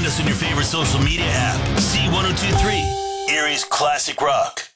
Find us on your favorite social media app. C1023, Erie's Classic Rock.